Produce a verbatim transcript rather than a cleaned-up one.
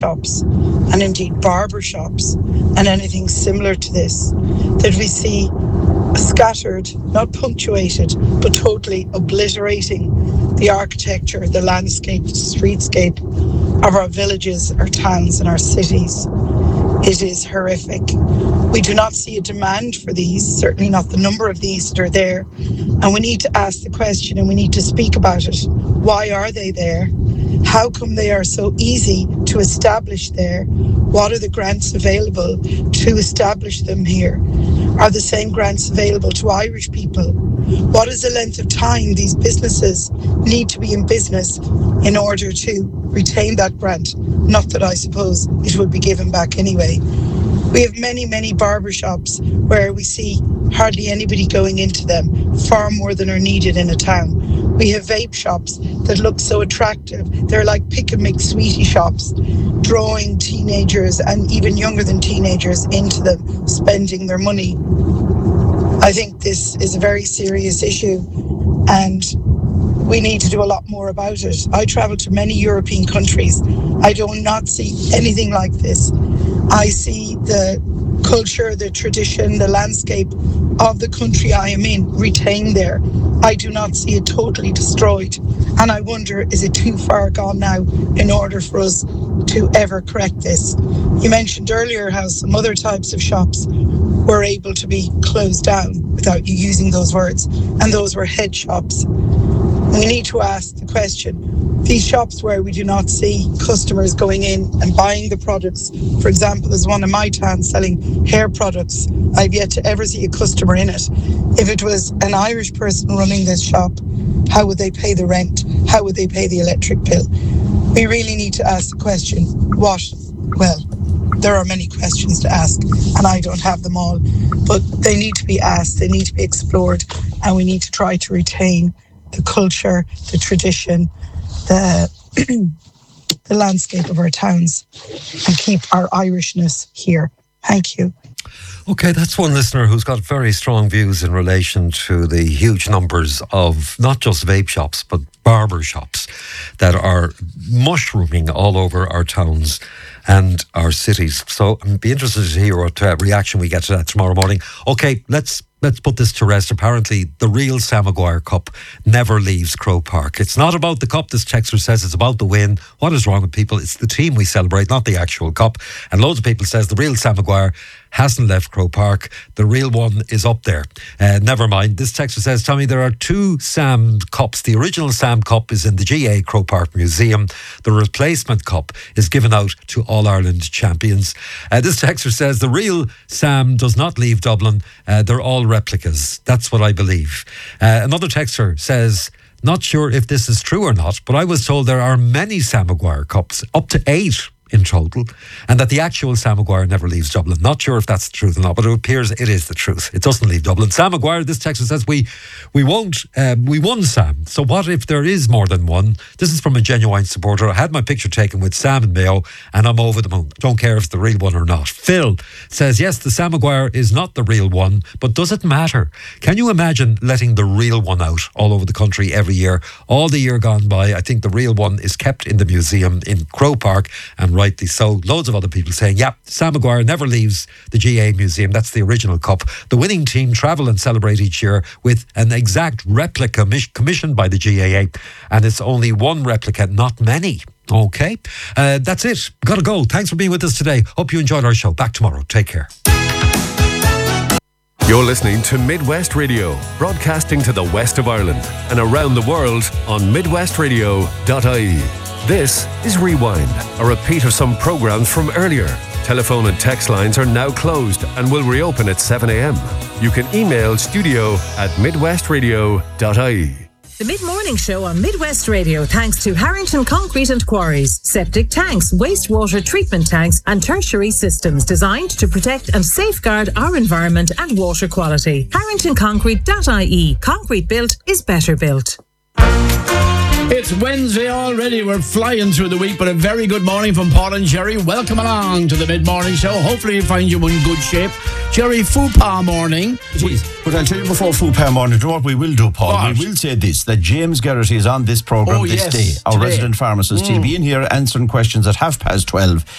shops and indeed barber shops and anything similar to this, that we see scattered, not punctuated, but totally obliterating the architecture, the landscape, the streetscape of our villages, our towns and our cities. It is horrific. We do not see a demand for these, certainly not the number of these that are there. And we need to ask the question and we need to speak about it. Why are they there? How come they are so easy to establish there? What are the grants available to establish them here? Are the same grants available to Irish people? What is the length of time these businesses need to be in business in order to retain that grant? Not that I suppose it would be given back anyway. We have many, many barber shops where we see hardly anybody going into them, far more than are needed in a town. We have vape shops that look so attractive. They're like pick and mix sweetie shops, drawing teenagers and even younger than teenagers into them, spending their money. I think this is a very serious issue and we need to do a lot more about it. I travel to many European countries. I do not see anything like this. I see the culture, the tradition, the landscape of the country I am in retained there. I do not see it totally destroyed. And I wonder, is it too far gone now in order for us to ever correct this? You mentioned earlier how some other types of shops were able to be closed down without you using those words, and those were head shops. We need to ask the question, these shops where we do not see customers going in and buying the products, for example, there's one in my town selling hair products. I've yet to ever see a customer in it. If it was an Irish person running this shop, how would they pay the rent? How would they pay the electric bill? We really need to ask the question, what? Well, there are many questions to ask, and I don't have them all, but they need to be asked, they need to be explored, and we need to try to retain the culture, the tradition, the the landscape of our towns, and keep our Irishness here. Thank you. Okay, that's one listener who's got very strong views in relation to the huge numbers of not just vape shops, but barber shops that are mushrooming all over our towns and our cities. So I'd be interested to hear what uh, reaction we get to that tomorrow morning. Okay, let's Let's put this to rest. Apparently, the real Sam Maguire Cup never leaves Croke Park. It's not about the cup, this texter says. It's about the win. What is wrong with people? It's the team we celebrate, not the actual cup. And loads of people says the real Sam Maguire hasn't left Croke Park. The real one is up there. Uh, never mind. This texter says, Tommy, there are two Sam Cups. The original Sam Cup is in the G A Croke Park Museum. The replacement cup is given out to All Ireland champions. Uh, this texter says the real Sam does not leave Dublin. Uh, they're all replicas. That's what I believe. Uh, another texter says, not sure if this is true or not, but I was told there are many Sam Maguire Cups, up to eight in total, and that the actual Sam Maguire never leaves Dublin. Not sure if that's the truth or not, but it appears it is the truth. It doesn't leave Dublin. Sam Maguire, this texter says, we we won't, um, we won Sam. So what if there is more than one? This is from a genuine supporter. I had my picture taken with Sam and Mayo, and I'm over the moon. Don't care if it's the real one or not. Phil says, yes, the Sam Maguire is not the real one, but does it matter? Can you imagine letting the real one out all over the country every year? All the year gone by, I think the real one is kept in the museum in Croke Park, and rightly so. Loads of other people saying, yeah, Sam Maguire never leaves the G A Museum. That's the original cup. The winning team travel and celebrate each year with an exact replica commissioned by the G A A, and it's only one replica, not many. Okay, uh, that's it. Gotta go. Thanks for being with us today. Hope you enjoyed our show. Back tomorrow. Take care. You're listening to Midwest Radio, broadcasting to the west of Ireland and around the world on midwest radio dot I E. This is Rewind, a repeat of some programmes from earlier. Telephone and text lines are now closed and will reopen at seven a.m. You can email studio at midwest radio dot I E. The Mid-Morning Show on Midwest Radio, thanks to Harrington Concrete and Quarries. Septic tanks, wastewater treatment tanks and tertiary systems designed to protect and safeguard our environment and water quality. harrington concrete dot I E. Concrete built is better built. It's Wednesday already. We're flying through the week, but a very good morning from Paul and Jerry. Welcome along to the mid-morning show. Hopefully we find you in good shape. Jerry, Fupa morning. Jeez. But I'll tell you before Fupa morning, do you know what we will do, Paul? What? We will say this, that James Garrity is on this programme Oh, this yes, day. Our today. resident pharmacist. Mm. He'll be in here answering questions at half past twelve.